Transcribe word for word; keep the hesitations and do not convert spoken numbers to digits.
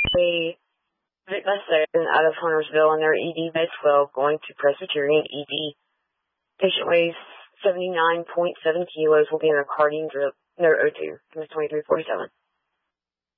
A Vic Mustang out of Huntersville on their E D base twelve going to Presbyterian E D. Patient weighs seventy-nine point seven kilos, will be in a cardiac drill, no O two, from twenty-three forty-seven.